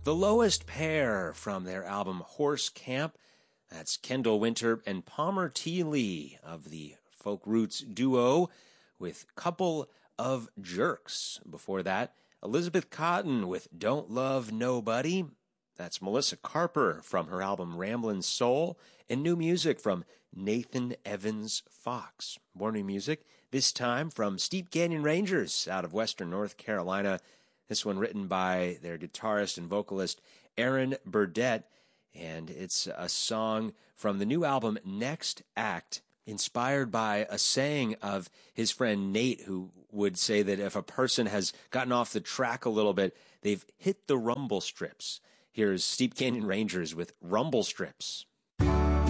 The Lowest Pair from their album Horse Camp. That's Kendall Winter and Palmer T. Lee of the folk roots duo with Couple of Jerks. Before that, Elizabeth Cotten with Don't Love Nobody. That's Melissa Carper from her album Ramblin' Soul, and new music from Nathan Evans Fox. More new music, this time from Steep Canyon Rangers out of western North Carolina. This one written by their guitarist and vocalist Aaron Burdett, and it's a song from the new album Next Act, inspired by a saying of his friend Nate, who would say that if a person has gotten off the track a little bit, they've hit the rumble strips. Here's Steep Canyon Rangers with Rumble Strips.